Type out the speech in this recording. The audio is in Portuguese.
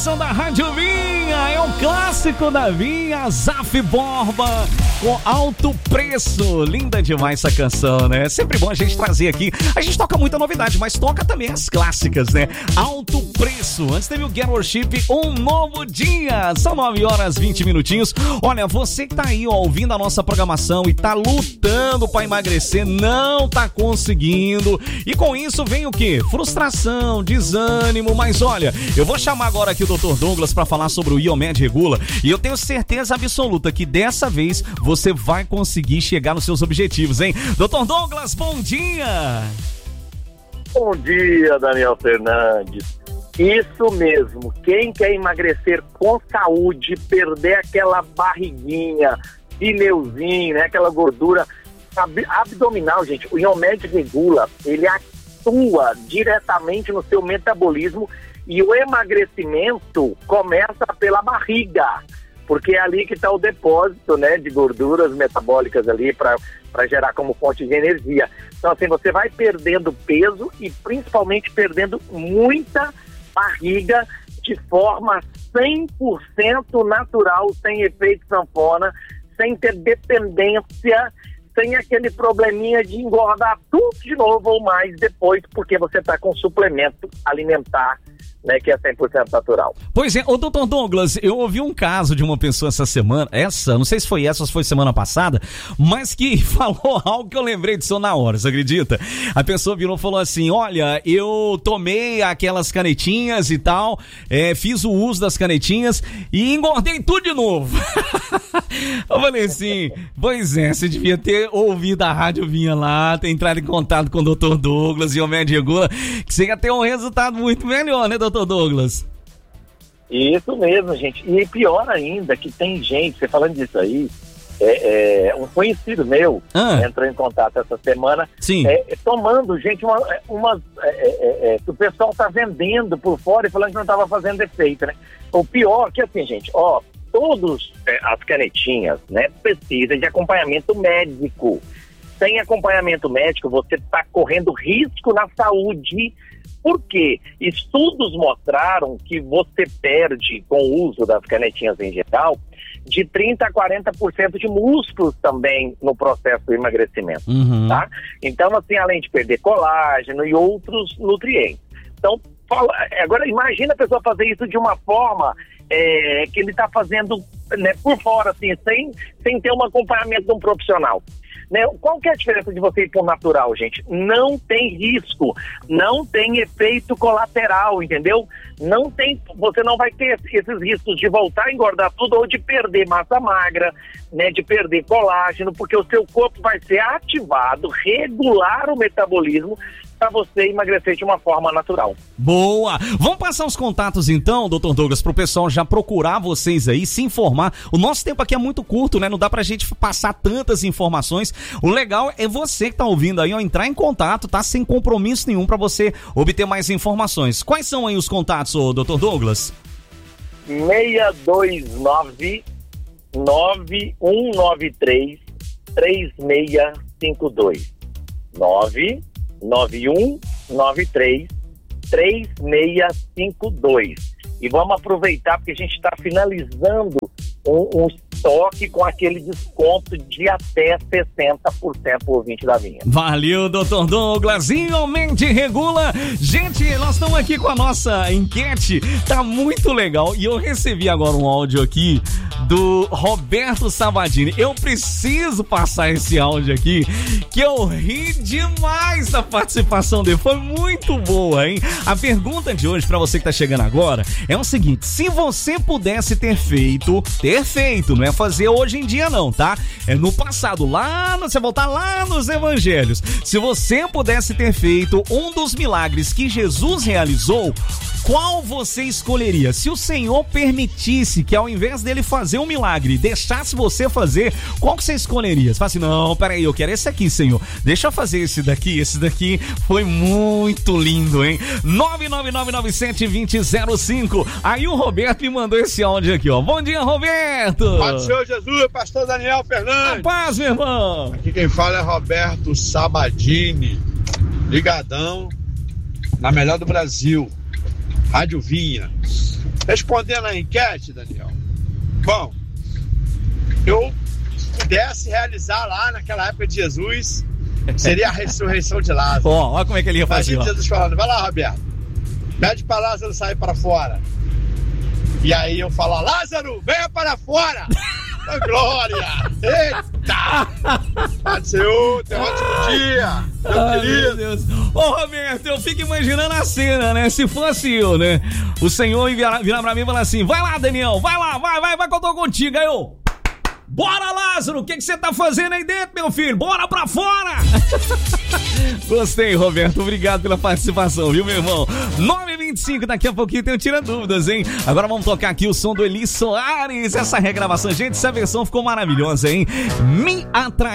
Da Rádio Vinha, é um clássico da Vinha, Zaf Borba, com Alto Preço. Linda demais essa canção, né? É sempre bom a gente trazer aqui. A gente toca muita novidade, mas toca também as clássicas, né? Alto Preço. Antes teve o Get Worship, Um Novo Dia. São 9h20. Olha, você que tá aí, ó, ouvindo a nossa programação e tá lutando pra emagrecer, não tá conseguindo. E com isso vem o quê? Frustração, desânimo. Mas olha, eu vou chamar agora aqui o Dr. Douglas para falar sobre o Iomed Regula e eu tenho certeza absoluta que dessa vez você vai conseguir chegar nos seus objetivos, hein? Dr. Douglas, bom dia! Bom dia, Daniel Fernandes. Isso mesmo, quem quer emagrecer com saúde, perder aquela barriguinha, pneuzinho, né, aquela gordura abdominal, gente, o Iomed Regula, ele atua diretamente no seu metabolismo. E o emagrecimento começa pela barriga, porque é ali que está o depósito, né, de gorduras metabólicas ali para gerar como fonte de energia. Então, assim, você vai perdendo peso e principalmente perdendo muita barriga de forma 100% natural, sem efeito sanfona, sem ter dependência, sem aquele probleminha de engordar tudo de novo ou mais depois, porque você está com suplemento alimentar, né, que é 100% natural. Pois é, ô Dr. Douglas, eu ouvi um caso de uma pessoa essa semana, não sei se foi essa ou se foi semana passada, mas que falou algo que eu lembrei disso na hora, você acredita? A pessoa virou e falou assim, olha, eu tomei aquelas canetinhas e tal, fiz o uso das canetinhas e engordei tudo de novo. Eu falei assim, pois é, você devia ter ouvido a Rádio Vinha lá, ter entrado em contato com o Dr. Douglas e o Iomed Regula, que você ia ter um resultado muito melhor, né, Dr. Douglas? Isso mesmo, gente. E pior ainda, que tem gente, você falando disso aí, um conhecido meu entrou em contato essa semana, tomando, gente, o pessoal tá vendendo por fora e falando que não tava fazendo efeito, né? O pior que assim, gente, todos as canetinhas, né, precisam de acompanhamento médico. Sem acompanhamento médico, você está correndo risco na saúde. Por quê? Estudos mostraram que você perde, com o uso das canetinhas em geral, de 30% a 40% de músculos também no processo do emagrecimento, tá? Então, assim, além de perder colágeno e outros nutrientes. Então, agora imagina a pessoa fazer isso de uma forma que ele está fazendo, né, por fora, assim, sem ter um acompanhamento de um profissional. Né? Qual que é a diferença de você ir para o natural, gente? Não tem risco, não tem efeito colateral, entendeu? Você não vai ter esses riscos de voltar a engordar tudo ou de perder massa magra, né, de perder colágeno, porque o seu corpo vai ser ativado, regular o metabolismo para você emagrecer de uma forma natural. Boa! Vamos passar os contatos então, Dr. Douglas, pro pessoal já procurar vocês aí, se informar. O nosso tempo aqui é muito curto, né? Não dá pra gente passar tantas informações. O legal é você que tá ouvindo aí, entrar em contato, tá? Sem compromisso nenhum pra você obter mais informações. Quais são aí os contatos, Dr. Douglas? 629 9193 3652 9193 3652. E vamos aproveitar porque a gente está finalizando um estoque com aquele desconto de até 60% pro ouvinte da Vinha. Valeu, Dr. Douglas. Iomed Regula. Gente, nós estamos aqui com a nossa enquete. Tá muito legal. E eu recebi agora um áudio aqui do Roberto Sabadini. Eu preciso passar esse áudio aqui, que eu ri demais da participação dele. Foi muito boa, hein? A pergunta de hoje, pra você que tá chegando agora, é o seguinte: se você pudesse ter feito, não é fazer hoje em dia não, tá? É no passado, você voltar lá nos evangelhos. Se você pudesse ter feito um dos milagres que Jesus realizou, qual você escolheria? Se o Senhor permitisse que ao invés dele fazer um milagre, deixasse você fazer, qual que você escolheria? Você fala assim, não, peraí, eu quero esse aqui, Senhor. Deixa eu fazer esse daqui foi muito lindo, hein? 999972005. Aí o Roberto me mandou esse áudio aqui, ó. Bom dia, Roberto! Paz do Senhor Jesus, pastor Daniel Fernandes. Paz, meu irmão! Aqui quem fala é Roberto Sabadini, ligadão na melhor do Brasil, Rádio Vinha. Respondendo a enquete, Daniel. Bom, eu pudesse realizar lá naquela época de Jesus, seria a ressurreição de Lázaro. Olha como é que ele ia fazer. Imagina Jesus falando, vai lá, Roberto, pede para Lázaro sair para fora. E aí eu falo, Lázaro, venha para fora! Glória! Eita! Pode ser outro, ótimo dia! Meu querido! Meu Deus. Ô, Roberto, eu fico imaginando a cena, né? Se fosse eu, né? O Senhor virar pra mim e falar assim, vai lá, Daniel, vai lá, vai que eu tô contigo. Aí eu... Bora, Lázaro! O que você tá fazendo aí dentro, meu filho? Bora pra fora! Gostei, Roberto. Obrigado pela participação, viu, meu irmão? 9h25, daqui a pouquinho tem o Tira Dúvidas, hein? Agora vamos tocar aqui o som do Eli Soares. Essa regravação, gente, essa versão ficou maravilhosa, hein? Me atrai.